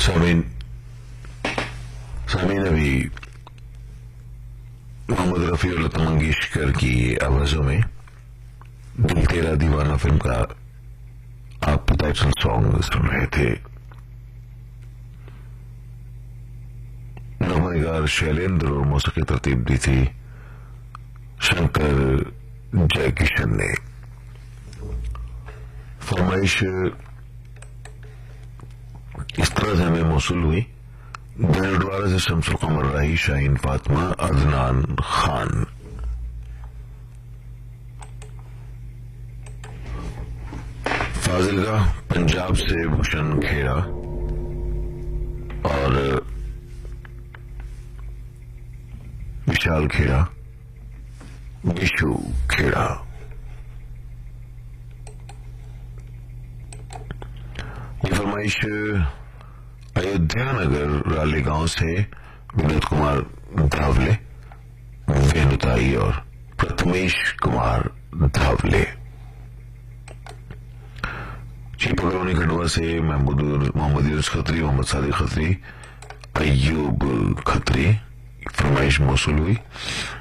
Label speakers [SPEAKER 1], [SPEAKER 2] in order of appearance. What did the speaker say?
[SPEAKER 1] سامعین ابھی محمد رفیع اور لتا منگیشکر کی آوازوں میں دل تیرا دیوانہ فلم کا آپ ٹائٹل سانگ سن رہے تھے. نغمہ نگار شیلیندر اور موسیقی ترتیب دی تھی شنکر جے کشن نے. فرمائش اس طرح سے ہمیں موصول ہوئی. بلڈوارہ سے شمس القمر راہی، شاہین فاطمہ، عدنان خان. فاضلگہ پنجاب سے بھوشن کھیڑا اور وشال کھیڑا، وشو کھیڑا. یہ فرمائش ایودھیا نگر رالی گاؤں سے ونود کمار دھاولے، وینوتائی اور پرتمیش کمار دھاولے. چیپا کالونی کھنڈوا سے محمد یونس کھتری، محمد صادق کھتری، ایوب کھتری. فرمائش موصول ہوئی.